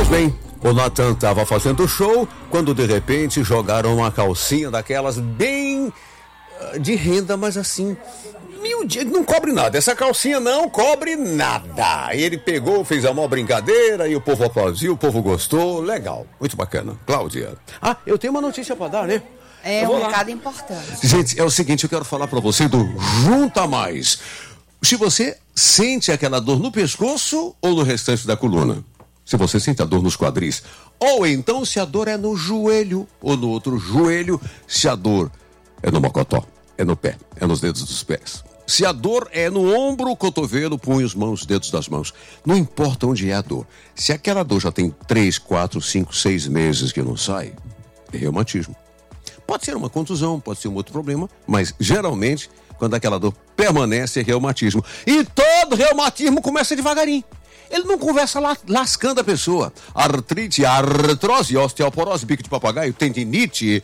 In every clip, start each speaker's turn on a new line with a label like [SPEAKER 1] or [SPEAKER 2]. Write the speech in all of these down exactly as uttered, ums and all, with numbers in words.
[SPEAKER 1] Pois bem, o Natan estava fazendo show quando de repente jogaram uma calcinha daquelas bem uh, de renda, mas assim, mil dias, não cobre nada. Essa calcinha não cobre nada. Ele pegou, fez a maior brincadeira e o povo aplaudiu, o povo gostou. Legal, muito bacana. Cláudia. Ah, eu tenho uma notícia para dar, né?
[SPEAKER 2] É um recado importante.
[SPEAKER 1] Gente, é o seguinte, eu quero falar para você do Junta Mais. Se você sente aquela dor no pescoço ou no restante da coluna, se você sente a dor nos quadris, ou então se a dor é no joelho ou no outro joelho, se a dor é no mocotó, é no pé, é nos dedos dos pés. Se a dor é no ombro, cotovelo, punhos, mãos, dedos das mãos. Não importa onde é a dor. Se aquela dor já tem três, quatro, cinco, seis meses que não sai, é reumatismo. Pode ser uma contusão, pode ser um outro problema, mas geralmente, quando aquela dor permanece, é reumatismo. E todo reumatismo começa devagarinho. Ele não conversa la- lascando a pessoa. Artrite, artrose, osteoporose, bico de papagaio, tendinite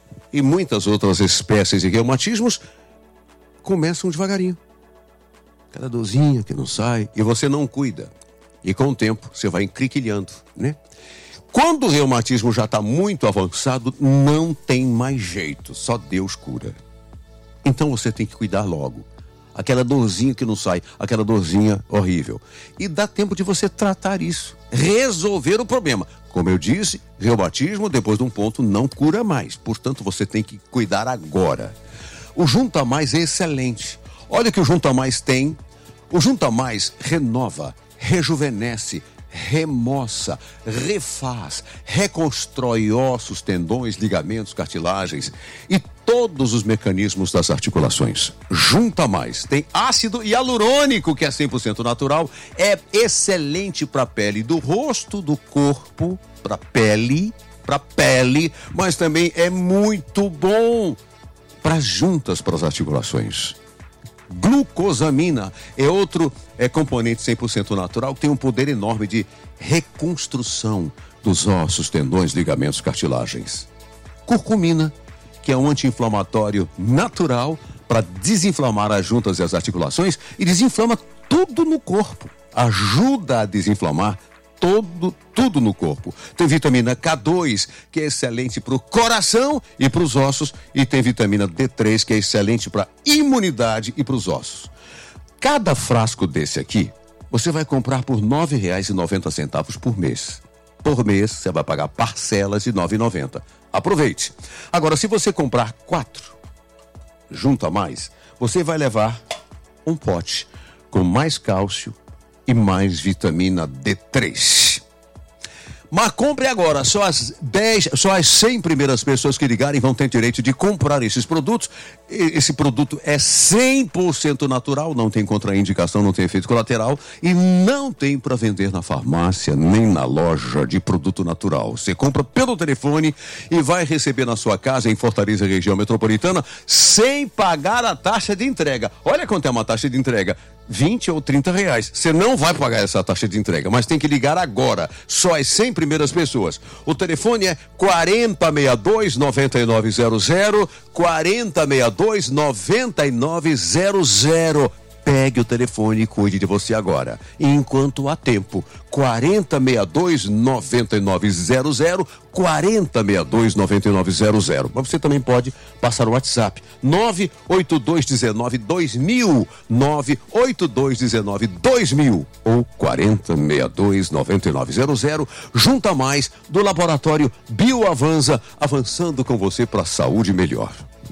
[SPEAKER 1] e muitas outras espécies de reumatismos começam devagarinho. Aquela dorzinha que não sai e você não cuida. E com o tempo você vai encriquilhando, né? Quando o reumatismo já está muito avançado, não tem mais jeito, só Deus cura. Então você tem que cuidar logo. Aquela dorzinha que não sai, aquela dorzinha horrível. E dá tempo de você tratar isso, resolver o problema. Como eu disse, reumatismo depois de um ponto não cura mais. Portanto, você tem que cuidar agora. O Junta Mais é excelente. Olha o que o Junta Mais tem. O Junta Mais renova, rejuvenesce, remoça, refaz, reconstrói ossos, tendões, ligamentos, cartilagens e todos os mecanismos das articulações. Junta Mais. Tem ácido hialurônico, que é cem por cento natural, é excelente para a pele do rosto, do corpo, para a pele, para pele, mas também é muito bom para as juntas, para as articulações. Glucosamina é outro é, componente cem por cento natural que tem um poder enorme de reconstrução dos ossos, tendões, ligamentos, cartilagens. Curcumina, que é um anti-inflamatório natural para desinflamar as juntas e as articulações e desinflama tudo no corpo. Ajuda a desinflamar todo, tudo no corpo. Tem vitamina K dois, que é excelente para o coração e para os ossos, e tem vitamina D três, que é excelente para a imunidade e para os ossos. Cada frasco desse aqui, você vai comprar por nove reais e noventa centavos por mês. Por mês, você vai pagar parcelas de nove reais e noventa centavos. Aproveite. Agora, se você comprar quatro, Junta Mais, você vai levar um pote com mais cálcio e mais vitamina D três. Mas compre agora, só as dez, só as cem primeiras pessoas que ligarem vão ter direito de comprar esses produtos. Esse produto é cem por cento natural, não tem contraindicação, não tem efeito colateral e não tem para vender na farmácia nem na loja de produto natural. Você compra pelo telefone e vai receber na sua casa em Fortaleza, região metropolitana, sem pagar a taxa de entrega. Olha quanto é uma taxa de entrega. vinte ou trinta reais. Você não vai pagar essa taxa de entrega, mas tem que ligar agora. Só as cem primeiras pessoas. O telefone é quarenta, sessenta e dois, noventa e nove zero zero, quarenta, sessenta e dois, noventa e nove zero zero. Pegue o telefone e cuide de você agora. Enquanto há tempo. quarenta, sessenta e dois, noventa e nove zero zero, quarenta, sessenta e dois, noventa e nove zero zero. Mas você também pode passar o WhatsApp. nove oito dois um nove dois mil, nove oito dois um nove dois mil ou quarenta, sessenta e dois, noventa e nove zero zero. Junta Mais do Laboratório Bioavanza, avançando com você para a saúde melhor.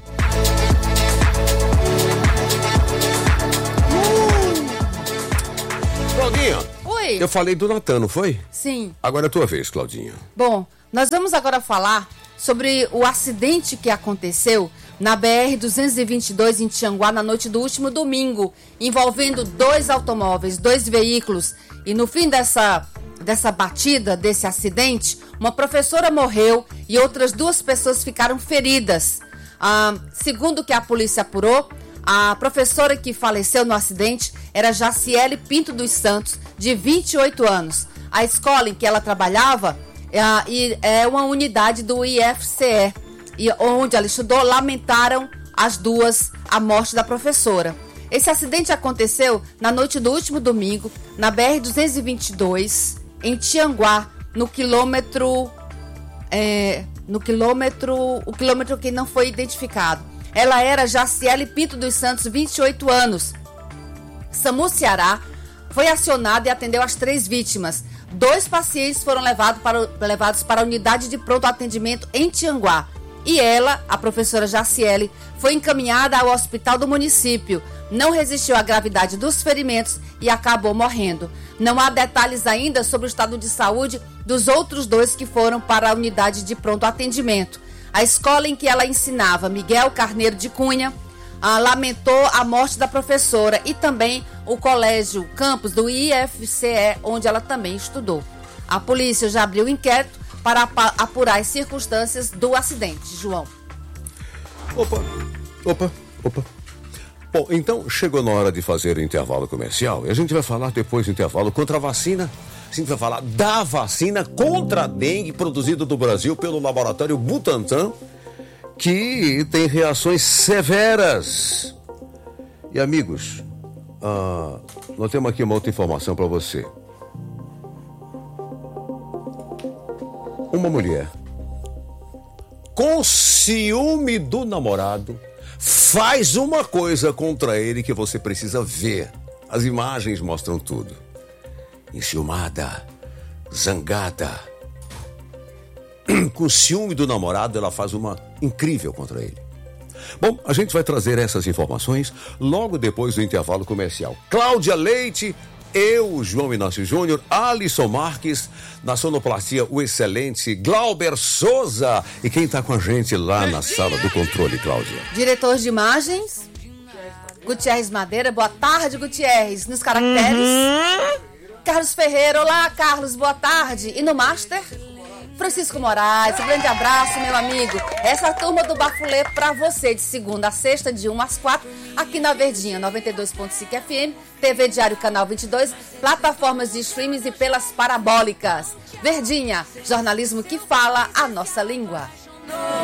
[SPEAKER 1] Claudinha.
[SPEAKER 2] Oi.
[SPEAKER 1] Eu falei do Natan, não foi?
[SPEAKER 2] Sim.
[SPEAKER 1] Agora é a tua vez, Claudinha.
[SPEAKER 2] Bom, nós vamos agora falar sobre o acidente que aconteceu na B R duzentos e vinte e dois em Tianguá na noite do último domingo, envolvendo dois automóveis, dois veículos. E no fim dessa, dessa batida, desse acidente, uma professora morreu e outras duas pessoas ficaram feridas. Ah, segundo o que a polícia apurou, a professora que faleceu no acidente era Jaciele Pinto dos Santos, de vinte e oito anos. A escola em que ela trabalhava é, é uma unidade do I F C E, e onde ela estudou. Lamentaram as duas a morte da professora. Esse acidente aconteceu na noite do último domingo, na B R duzentos e vinte e dois, em Tianguá, no quilômetro... É, no quilômetro... O quilômetro que não foi identificado. Ela era Jaciele Pinto dos Santos, vinte e oito anos. SAMU Ceará foi acionado e atendeu as três vítimas. Dois pacientes foram levados para, levados para a unidade de pronto atendimento em Tianguá. E ela, a professora Jaciele, foi encaminhada ao hospital do município. Não resistiu à gravidade dos ferimentos e acabou morrendo. Não há detalhes ainda sobre o estado de saúde dos outros dois que foram para a unidade de pronto atendimento. A escola em que ela ensinava, Miguel Carneiro de Cunha, ah, lamentou a morte da professora e também o colégio campus do I F C E, onde ela também estudou. A polícia já abriu inquérito para apurar as circunstâncias do acidente, João.
[SPEAKER 1] Opa, opa, opa. Bom, então chegou na hora de fazer o intervalo comercial e a gente vai falar depois do intervalo contra a vacina. A gente vai falar da vacina contra a dengue produzida no Brasil pelo laboratório Butantan, que tem reações severas. E amigos, ah, nós temos aqui uma outra informação para você. Uma mulher com ciúme do namorado faz uma coisa contra ele que você precisa ver. As imagens mostram tudo. Enciumada, zangada, com ciúme do namorado, ela faz uma incrível contra ele. Bom, a gente vai trazer essas informações logo depois do intervalo comercial. Cláudia Leite, eu, João Inácio Júnior, Alisson Marques, na sonoplastia o excelente Glauber Souza. E quem está com a gente lá na sala do controle, Cláudia?
[SPEAKER 2] Diretor de imagens, Gutierrez Madeira. Boa tarde, Gutierrez. Nos caracteres, uhum. Carlos Ferreira. Olá, Carlos, boa tarde. E no master, Francisco Moraes. Um grande abraço, meu amigo. Essa turma do Bafulê pra você, de segunda a sexta, de uma às quatro, aqui na Verdinha, noventa e dois ponto cinco F M, T V Diário Canal vinte e dois, plataformas de streamings e pelas parabólicas. Verdinha, jornalismo que fala a nossa língua.